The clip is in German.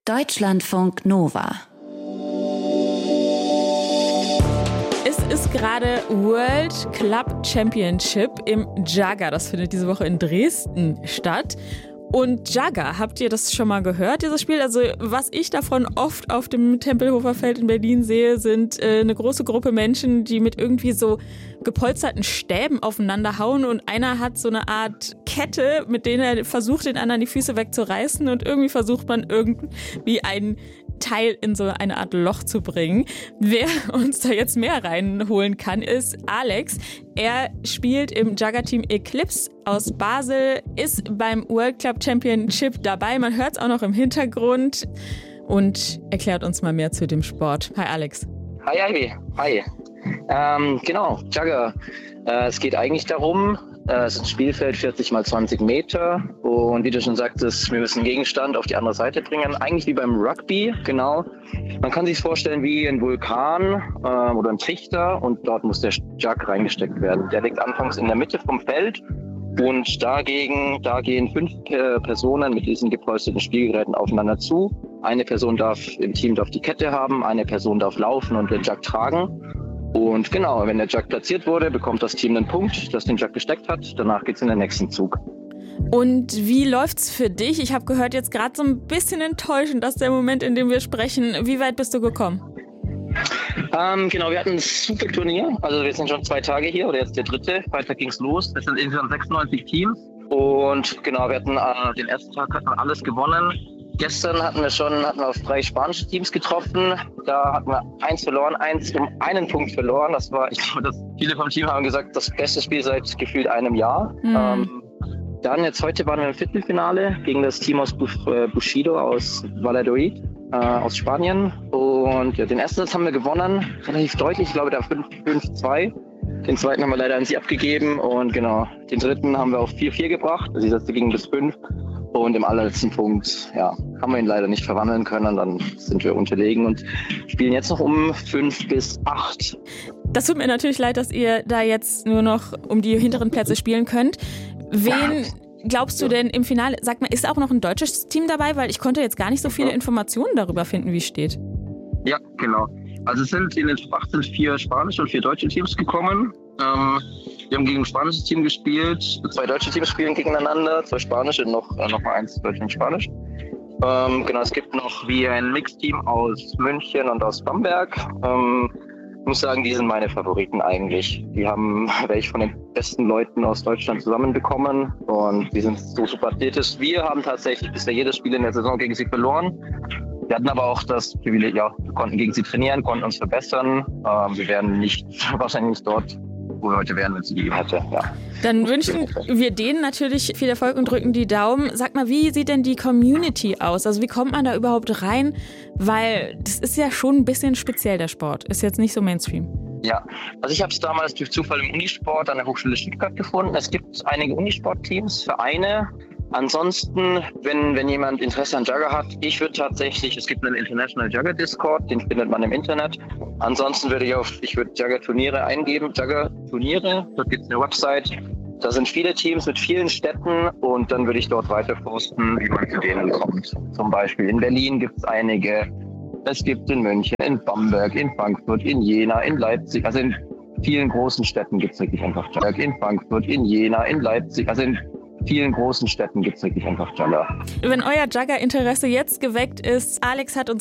Deutschlandfunk Nova. Es ist gerade World Club Championship im Jugger. Das findet diese Woche in Dresden statt. Und Jugger, habt ihr das schon mal gehört, dieses Spiel? Also was ich davon oft auf dem Tempelhofer Feld in Berlin sehe, sind eine große Gruppe Menschen, die mit irgendwie so gepolsterten Stäben aufeinander hauen und einer hat so eine Art Kette, mit der er versucht, den anderen die Füße wegzureißen und irgendwie versucht man irgendwie einen Teil in so eine Art Loch zu bringen. Wer uns da jetzt mehr reinholen kann, ist Alex. Er spielt im Jugger-Team Eclipse aus Basel, ist beim World Club Championship dabei. Man hört es auch noch im Hintergrund und erklärt uns mal mehr zu dem Sport. Hi Alex. Hi Ivy. Hi. Genau, Jugger. Es geht eigentlich darum, es ist ein Spielfeld 40 mal 20 Meter und wie du schon sagtest, wir müssen einen Gegenstand auf die andere Seite bringen. Eigentlich wie beim Rugby, genau. Man kann sich vorstellen wie ein Vulkan oder ein Trichter und dort muss der Jug reingesteckt werden. Der liegt anfangs in der Mitte vom Feld und da gehen 5 Personen mit diesen gepolsterten Spielgeräten aufeinander zu. Eine Person im Team darf die Kette haben, eine Person darf laufen und den Jug tragen. Und genau, wenn der Jug platziert wurde, bekommt das Team einen Punkt, das den Jug gesteckt hat. Danach geht's in den nächsten Zug. Und wie läuft's für dich? Ich habe gehört, jetzt gerade so ein bisschen enttäuschend, dass der Moment, in dem wir sprechen. Wie weit bist du gekommen? Genau, wir hatten ein super Turnier. Also wir sind schon 2 Tage hier, oder jetzt der 3. Freitag ging's los. Es sind insgesamt 96 Teams. Und genau, wir hatten den ersten Tag hatten wir alles gewonnen. Gestern hatten wir auf 3 spanische Teams getroffen. Da hatten wir 1 verloren, 1 um einen Punkt verloren. Das war, ich glaube, viele vom Team haben gesagt, das beste Spiel seit gefühlt einem Jahr. Dann jetzt heute waren wir im Viertelfinale gegen das Team aus Bushido aus Valladolid, aus Spanien. Und ja, den ersten Satz haben wir gewonnen, relativ deutlich, ich glaube da 5-2. Den zweiten haben wir leider an sie abgegeben und genau, den dritten haben wir auf 4-4 gebracht. Also die Sätze gingen bis 5. Und im allerletzten Punkt, ja, haben wir ihn leider nicht verwandeln können. Dann sind wir unterlegen und spielen jetzt noch um 5 bis 8. Das tut mir natürlich leid, dass ihr da jetzt nur noch um die hinteren Plätze spielen könnt. Wen glaubst du denn im Finale? Sag mal, ist auch noch ein deutsches Team dabei? Weil ich konnte jetzt gar nicht so viele Informationen darüber finden, wie es steht. Ja, genau. Also in den 8 sind 4 spanische und 4 deutsche Teams gekommen. Wir haben gegen ein spanisches Team gespielt. 2 deutsche Teams spielen gegeneinander, 2 spanische und noch mal 1 deutsch und spanisch. Genau, es gibt noch wie ein Mixteam aus München und aus Bamberg. Ich muss sagen, die sind meine Favoriten eigentlich. Die haben welche von den besten Leuten aus Deutschland zusammenbekommen und die sind so super athletisch. Wir haben tatsächlich bisher jedes Spiel in der Saison gegen sie verloren. Wir hatten aber auch das Privileg, wir konnten gegen sie trainieren, konnten uns verbessern. Wir wären wahrscheinlich nicht dort, wo wir heute wären, wenn sie die hätte. Ja. Dann wünschen wir denen natürlich viel Erfolg und drücken die Daumen. Sag mal, wie sieht denn die Community aus? Also wie kommt man da überhaupt rein? Weil das ist ja schon ein bisschen speziell, der Sport. Ist jetzt nicht so Mainstream. Ja, also ich habe es damals durch Zufall im Unisport an der Hochschule Stuttgart gefunden. Es gibt einige Unisport-Teams, Vereine. Ansonsten, wenn jemand Interesse an Jugger hat, es gibt einen International Jugger Discord, den findet man im Internet. Ansonsten würde ich Jugger Turniere eingeben, Jugger Turniere, dort gibt es eine Website. Da sind viele Teams mit vielen Städten und dann würde ich dort weiter posten, wie man zu denen kommt. Zum Beispiel in Berlin gibt es einige, es gibt in München, in Bamberg, in Frankfurt, in Jena, in Leipzig, also in vielen großen Städten gibt es wirklich einfach Jugger. In Frankfurt, in Jena, in Leipzig, also in vielen großen Städten gibt es wirklich einfach Jugger. Wenn euer Jugger-Interesse jetzt geweckt ist, Alex hat uns